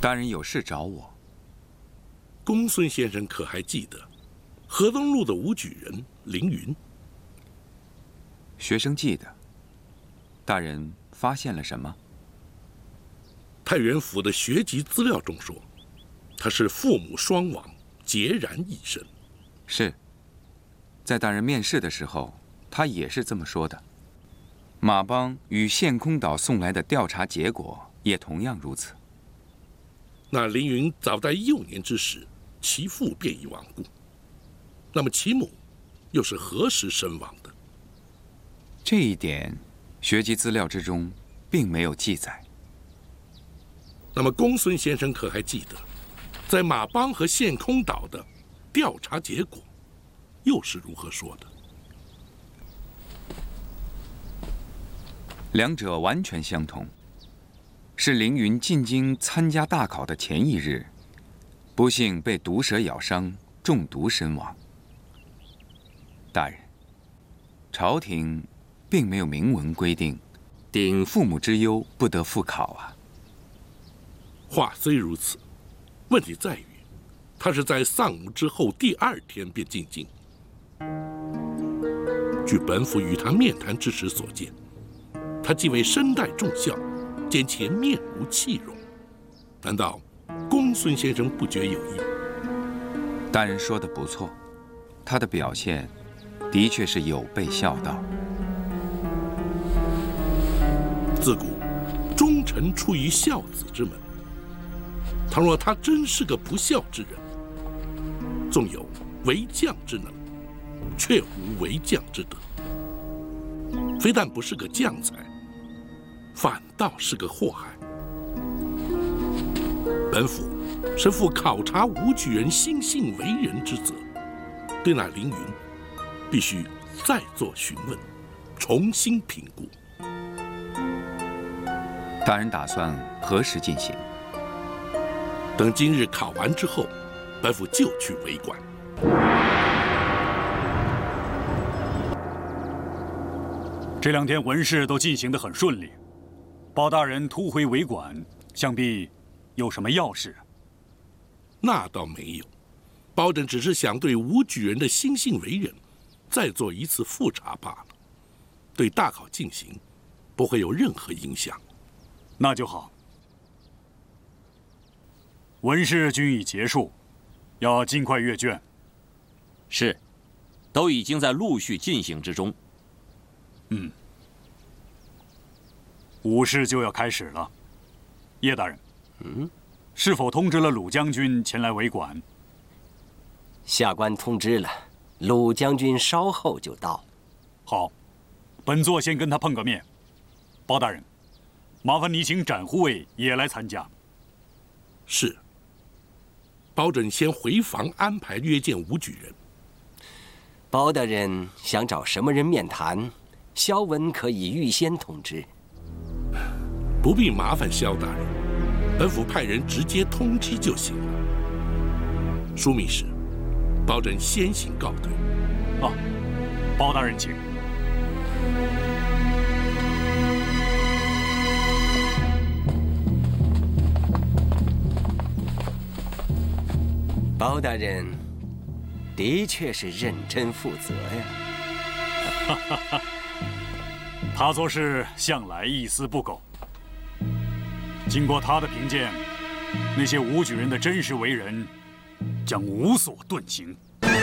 大人有事找我。 公孙先生可还记得河东路的武举人凌云？ 学生记得。大人发现了什么？ 太原府的学籍资料中说，他是父母双亡，孑然一身。 是，在大人面试的时候，他也是这么说的。马帮与陷空岛送来的调查结果也同样如此。 那凌云早在幼年之时，其父便已亡故。那么其母又是何时身亡的？ 这一点，学籍资料之中并没有记载。 那么公孙先生可还记得，在马帮和陷空岛的调查结果又是如何说的？ 两者完全相同，是凌云进京参加大考的前一日，不幸被毒蛇咬伤，中毒身亡。大人，朝廷并没有明文规定，顶父母之忧不得复考啊。 话虽如此，问题在于，他是在丧母之后第2天便进京。据本府与他面谈之时所见，他既为身带重孝，兼且面无气容，难道公孙先生不觉有异？ 大人说的不错，他的表现的确是有备孝道。 自古忠臣出于孝子之门，倘若他真是个不孝之人，纵有为将之能，却无为将之德，非但不是个将才，反倒是个祸害。本府是负考察武举人心性为人之责，对那凌云必须再做询问，重新评估。 大人打算何时进行？ 等今日考完之后，本府就去为馆。 这2天文事都进行得很顺利，包大人突回为馆，想必有什么要事？ 那倒没有，包拯只是想对武举人的心性为人再做一次复查罢了，对大考进行不会有任何影响。 那就好。文事均已结束，要尽快阅卷。 是，都已经在陆续进行之中。 午事就要开始了。叶大人，是否通知了鲁将军前来为馆？ 下官通知了，鲁将军稍后就到。 好，本座先跟他碰个面。包大人，麻烦你请展护卫也来参加。 是。包拯先回房安排约见武举人。 包大人想找什么人面谈，萧文可以预先通知。 不必麻烦萧大人，本府派人直接通知就行了。枢密使，包拯先行告退。 包大人请。 包大人的确是认真负责呀。 他做事向来一丝不苟。经过他的评鉴，那些武举人的真实为人将无所遁形。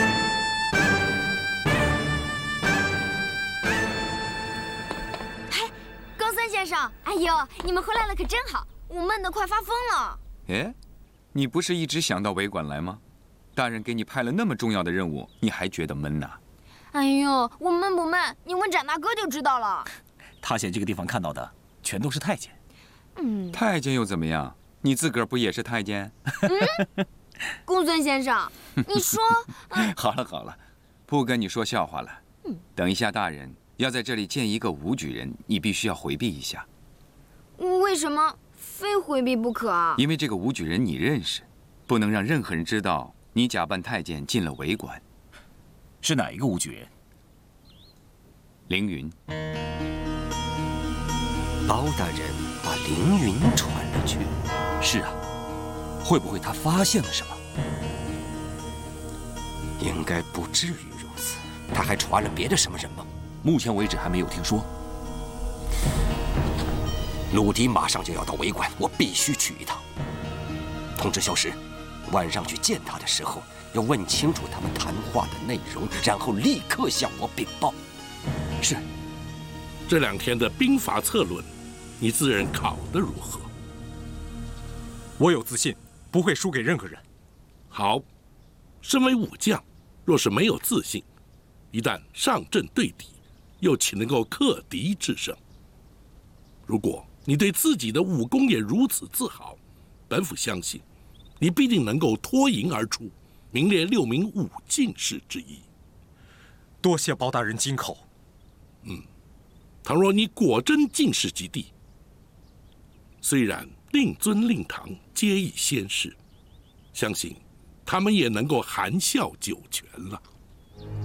嘿，公孙先生，哎呦，你们回来了可真好，我闷得快发疯了。 哎，你不是一直想到为馆来吗？大人给你派了那么重要的任务，你还觉得闷呐？ 哎呦，我闷不闷？你问展大哥就知道了。 他在这个地方看到的全都是太监。 太监又怎么样？你自个儿不也是太监？ 公孙先生，你说…… 好了好了，不跟你说笑话了。等一下大人要在这里见一个武举人，你必须要回避一下。 为什么非回避不可啊？ 因为这个武举人你认识，不能让任何人知道你假扮太监进了为馆。 是哪一个武举人？ 凌云。 包大人把凌云传了去。 是啊， 会不会他发现了什么？ 应该不至于如此。他还传了别的什么人吗？ 目前为止还没有听说。 鲁迪马上就要到围馆，我必须去一趟。通知萧石，晚上去见他的时候，要问清楚他们谈话的内容，然后立刻向我禀报。 是。 这2天的兵法策论，你自认考得如何？ 我有自信，不会输给任何人。 好，身为武将，若是没有自信，一旦上阵对敌，又岂能够克敌制胜？如果你对自己的武功也如此自豪，本府相信，你必定能够脱颖而出，名列6名武进士之一。 多谢包大人金口。 倘若你果真进士及第，虽然令尊令堂皆已先逝，相信他们也能够含笑九泉了。